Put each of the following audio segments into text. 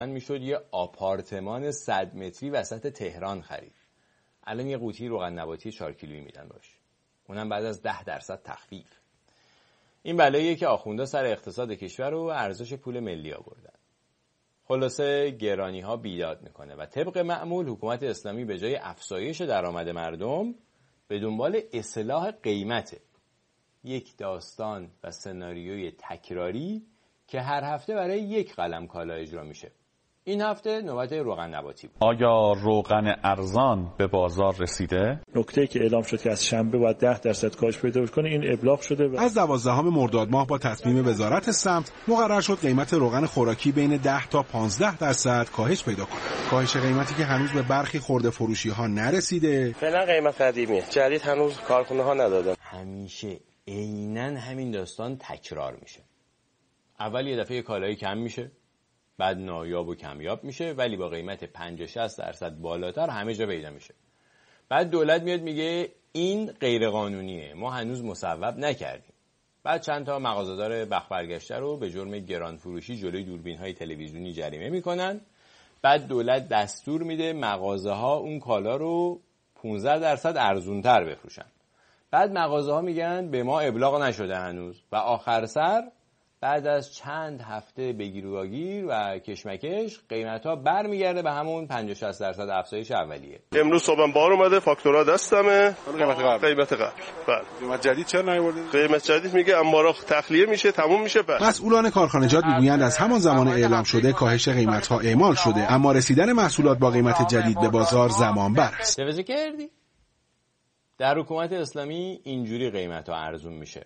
میشد یه آپارتمان 100 متری وسط تهران خرید. الان یه قوطی روغن نباتی 4 کیلویی میدن باش. اونم بعد از 10% تخفیف. این بلاییه که آخوندا سر اقتصاد کشور و ارزش پول ملی آوردن. خلاصه گرانی ها بیداد میکنه و طبق معمول حکومت اسلامی به جای افزایش درآمد مردم به دنبال اصلاح قیمته. یک داستان و سناریوی تکراری که هر هفته برای یک قلم کالا اجرا میشه. این هفته نوبت روغن نباتی بود. آیا روغن ارزان به بازار رسیده؟ نکته‌ای که اعلام شد که از شنبه باید 10% کاهش پیدا کنه این ابلاغ شده. از 12 مرداد ماه با تصمیم وزارت سمت مقرر شد قیمت روغن خوراکی بین 10 تا 15% کاهش پیدا کنه. کاهش قیمتی که هنوز به برخی خرده فروشی ها نرسیده. فعلا قیمت قدیمیه. جدید هنوز کارخونه ها ندادن. همیشه عیناً همین داستان تکرار میشه. اول یه دفعه کالایی کم میشه، بعد نایاب و کمیاب میشه ولی با قیمت 50-60% بالاتر همه جا پیدا میشه. بعد دولت میاد میگه این غیر قانونیه، ما هنوز مصوب نکردیم. بعد چند تا مغازه‌دار بخت برگشته رو به جرم گران فروشی جلوی دوربین‌های تلویزیونی جریمه میکنن. بعد دولت دستور میده مغازه‌ها اون کالا رو 15% ارزونتر بفروشن. بعد مغازه‌ها میگن به ما ابلاغ نشده هنوز و آخر سر بعد از چند هفته بگیرواگیر و کشمکش قیمت‌ها برمیگرده به همون 50-60% افزایش اولیه. امروز صبحم بار اومده، فاکتورا دستمه. قیمت قبل. بله. قیمت جدید چرا نیاوردید؟ قیمت جدید میگه انبارا تخلیه میشه، تموم میشه. بله. مسئولان کارخانجات میگویند از همان زمان اعلام شده کاهش قیمت‌ها اعمال شده، اما رسیدن محصولات با قیمت جدید به بازار زمان بر است. توجه کردی؟ در حکومت اسلامی اینجوری قیمت‌ها ارزون میشه.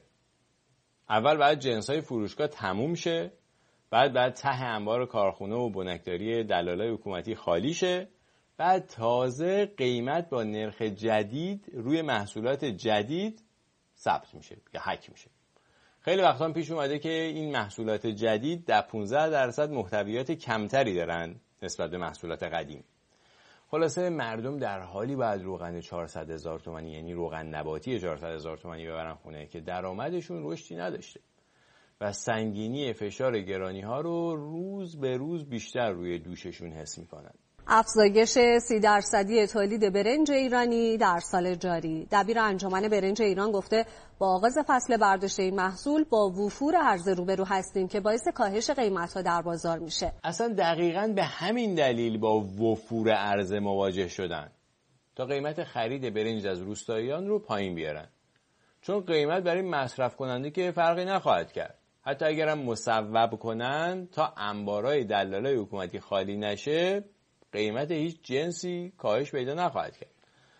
اول بعد جنس‌های فروشگاه تموم شه، بعد ته انبار کارخونه و بنکداری دلالای حکومتی خالی شه، بعد تازه قیمت با نرخ جدید روی محصولات جدید ثبت میشه یا حک میشه. خیلی وقتا پیش اومده که این محصولات جدید در 15% محتویات کمتری دارن نسبت به محصولات قدیم. خلاصه مردم در حالی باید روغن 400,000 تومانی یعنی روغن نباتی 400,000 تومانی ببرن خونه که درآمدشون رشدی نداشته و سنگینی فشار گرانی ها رو روز به روز بیشتر روی دوششون حس میکنن. افزایش 30% تولید برنج ایرانی در سال جاری. دبیر انجمن برنج ایران گفته با آغاز فصل برداشت این محصول با وفور عرضه روبرو هستیم که باعث کاهش قیمت‌ها در بازار میشه. اصلا دقیقاً به همین دلیل با وفور عرضه مواجه شدن تا قیمت خرید برنج از روستاییان رو پایین بیارن. چون قیمت برای مصرف کننده که فرقی نخواهد کرد. حتی اگرم مصوب کنن تا انبارای دلالای حکومتی خالی نشه قیمت هیچ جنسی کاهش پیدا نخواهد کرد.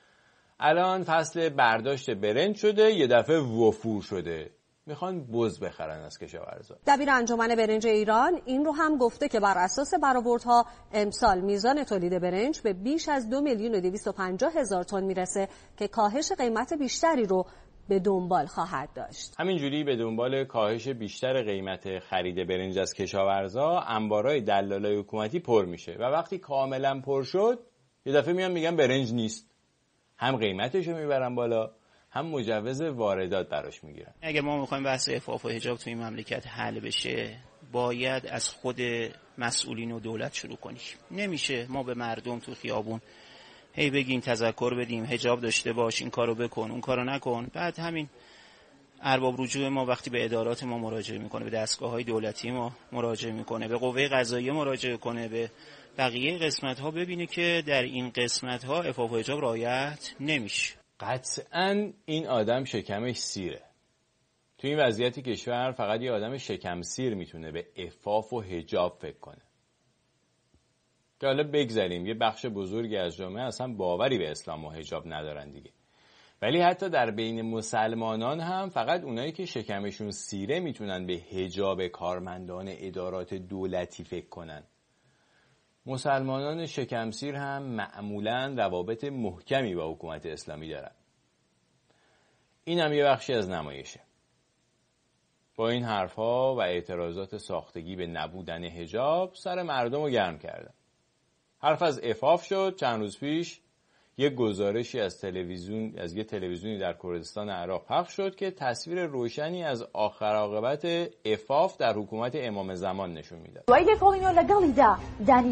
الان فصل برداشت برنج شده، یه دفعه وفور شده. میخوان بز بخرن از کشاورزا. دبیر انجمن برنج ایران این رو هم گفته که بر اساس برآوردها امسال میزان تولید برنج به بیش از 2,250,000 تن میرسه که کاهش قیمت بیشتری رو به دنبال خواهد داشت. همینجوری به دنبال کاهش بیشتر قیمت خرید برنج از کشاورزا انبارای دلالای حکومتی پر میشه و وقتی کاملا پر شد یه دفعه میگن برنج نیست. هم قیمتشو میبرن بالا هم مجوز واردات براش میگیرن. اگر ما میخوایم بحث عفاف و حجاب توی این مملکت حل بشه باید از خود مسئولین و دولت شروع کنیم. نمیشه ما به مردم تو خیابون هی بگیم تذکر بدیم حجاب داشته باش، این کارو بکن اون کارو نکن، بعد همین ارباب رجوع ما وقتی به ادارات ما مراجعه میکنه، به دستگاه‌های دولتی ما مراجعه میکنه، به قوه قضاییه مراجعه کنه، به بقیه قسمت‌ها ببینه که در این قسمت‌ها عفاف و حجاب رعایت نمیشه. قطعاً این آدم شکمش سیره. تو این وضعیتی کشور فقط یه آدم شکم سیر میتونه به عفاف و حجاب فکر کنه. که حالا بگذاریم یه بخش بزرگی از جامعه اصلا باوری به اسلام و حجاب ندارن دیگه. ولی حتی در بین مسلمانان هم فقط اونایی که شکمشون سیره میتونن به حجاب کارمندان ادارات دولتی فکر کنن. مسلمانان شکمسیر هم معمولاً روابط محکمی با حکومت اسلامی دارن. این هم یه بخشی از نمایشه. با این حرفها و اعتراضات ساختگی به نبودن حجاب سر مردم رو گرم کردن. حرف از عفاف شد. چند روز پیش یک گزارشی از یه تلویزیونی در کردستان عراق پخش شد که تصویر روشنی از آخر عاقبت عفاف در حکومت امام زمان نشون میداد.